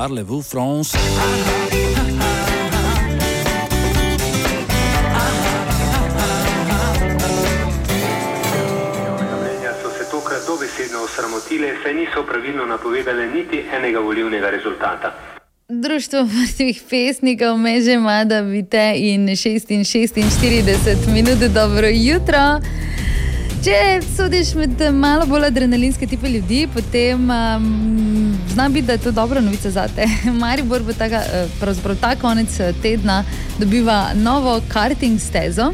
Parlez-vous France? Dobesedno osramotile, saj niso pravilno napovedale niti enega volilnega rezultata. Društvo mrtvih pesnikov me že ima, da vidite in 46 minut, dobro jutro. Če sodiš med malo bolj adrenalinske tipe ljudi, potem znam biti, da je to dobra novica zate. Maribor bo pravzaprav ta konec tedna dobiva novo karting stezo.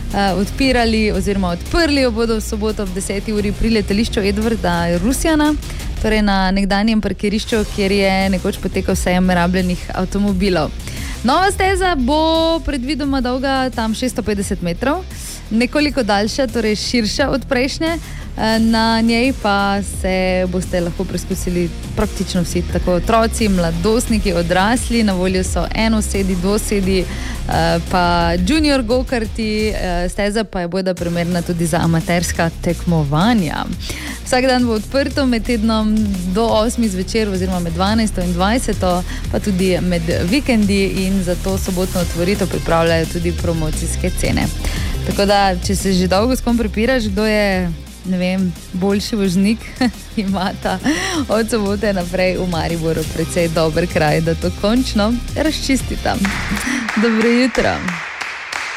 Odprli jo bodo v soboto ob 10. uri pri letališču Edvarda Rusjana, torej na nekdanjem parkirišču, kjer je nekoč potekal sejem rabljenih avtomobilov. Nova steza bo predvidoma dolga tam 650 metrov, nekoliko daljša, torej širša od prejšnje. Na njej pa se boste lahko preizkusili praktično vsi, tako otroci, mladostniki, odrasli. Na voljo so enosedi, dvosedi, pa junior go-karti, steza pa je bojda primerna tudi za amaterska tekmovanja. Vsak dan bo odprto med tednom do 8 zvečer oziroma med 12 in 20, pa tudi med vikendi, in za to sobotno otvoritev pripravljajo tudi promocijske cene. Tako da, če se že dolgo s kom prepiraš, kdo je, ne vem, boljši vožnik, imata od sobote naprej v Mariboru precej dober kraj, da to končno razčistita. Dobro jutro.